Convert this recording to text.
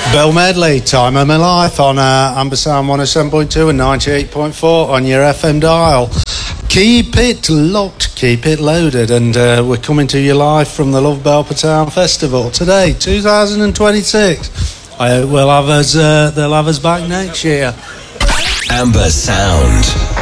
Bill Medley, Time of My Life on Amber Sound 107.2 and 98.4 on your FM dial. Keep it locked, keep it loaded, and we're coming to you live from the Love Belper Town Festival today, 2026. I hope they'll have us back next year. Amber Sound.